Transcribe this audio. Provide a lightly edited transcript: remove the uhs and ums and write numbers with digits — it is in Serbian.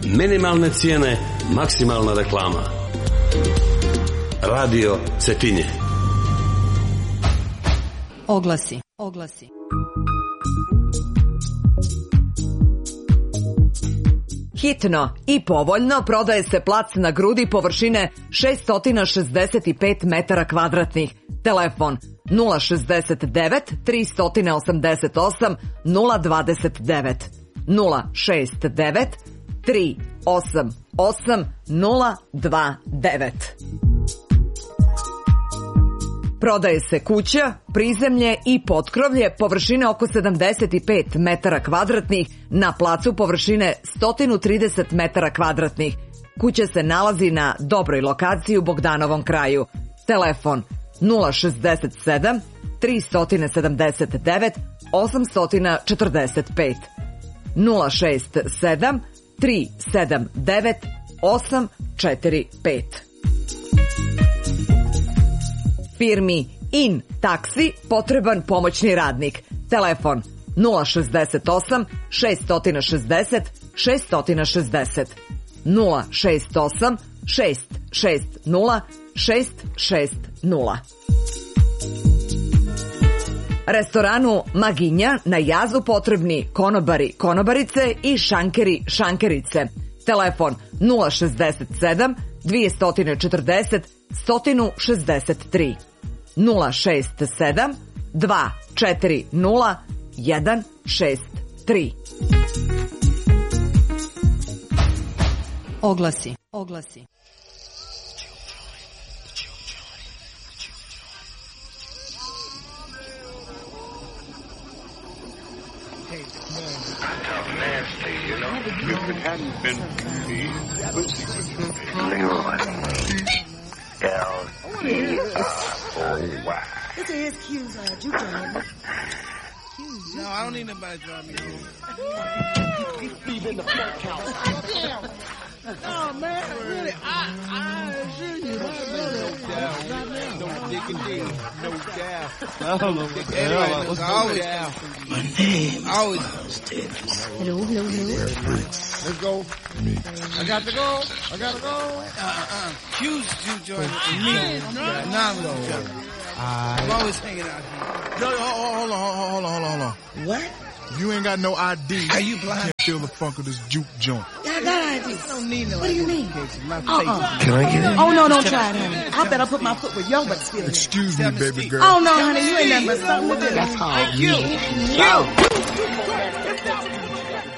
Minimalne cijene, maksimalna reklama. Radio Cetinje. Oglasi. Hitno i povoljno prodaje se plac na Grudi površine 665 metara kvadratnih. Telefon 069 388 029 069 388 029. Prodaje se kuća, prizemlje i potkrovlje površine oko 75 metara kvadratnih na placu površine 130 metara kvadratnih. Kuća se nalazi na dobroj lokaciji u Bogdanovom kraju. Telefon 067 379 845 067 379 845. Firmi In Taksi potreban pomoćni radnik. Telefon 068 660 660 068 660 660. Restoranu Maginja na Jazu potrebni konobari, konobarice i šankeri, šankerice. Telefon 067 240 163 067 240 163. Oglasi. Nasty, you know. If it hadn't been Leroy. L-E-R-O-Y. This is Q's juke joint. No, I don't need nobody to drive me home. He's in the front house. Damn. Oh, man, really, I assure you, my brother. No dick and dick. No doubt. I don't know. Anyway, what's always down. My name always Stevens. Hello. Let's go. I got to go. Q's juke joint and me. Nah, I'm going to I'm always hanging out here. No, hold on. What? You ain't got no ID. How you blind? Can't feel the funk of this juke joint. Yeah, I got ID. I don't need no What do you mean? My face. Can I get it? Oh, no, don't try it, honey. I better put my foot where your butt's feeling. Excuse me, baby girl. Oh, no, honey, you ain't nothing but something to do. That's all You.